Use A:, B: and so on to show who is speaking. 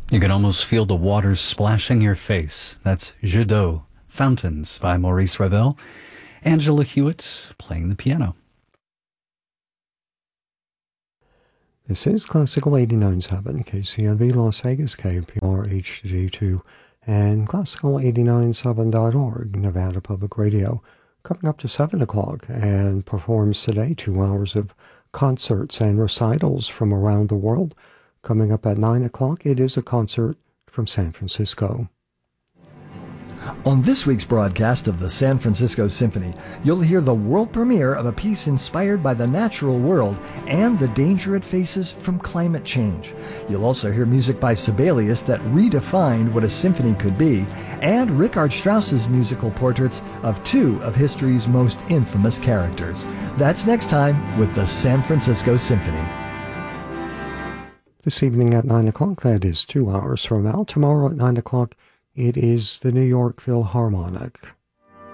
A: You can almost feel the water splashing your face. That's Jeux d'eau, Fountains by Maurice Ravel. Angela Hewitt playing the piano.
B: This is Classical 89.7, KCNB Las Vegas, KPR HD2, and Classical897.org, Nevada Public Radio. Coming up to 7 o'clock and performs today 2 hours of concerts and recitals from around the world. Coming up at 9 o'clock, it is a concert from San Francisco.
C: On this week's broadcast of the San Francisco Symphony, you'll hear the world premiere of a piece inspired by the natural world and the danger it faces from climate change. You'll also hear music by Sibelius that redefined what a symphony could be, and Richard Strauss's musical portraits of 2 of history's most infamous characters. That's next time with the San Francisco Symphony.
B: This evening at 9 o'clock, that is 2 hours from now. Tomorrow at 9 o'clock, it is the New York Philharmonic.